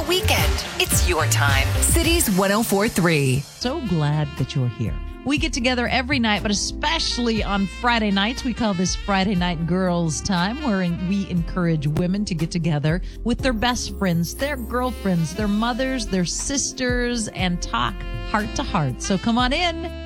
weekend. It's your time. Cities 104.3. So glad that you're here. We get together every night, but especially on Friday nights. We call this Friday Night Girls Time, where we encourage women to get together with their best friends, their girlfriends, their mothers, their sisters, and talk heart to heart. So come on in.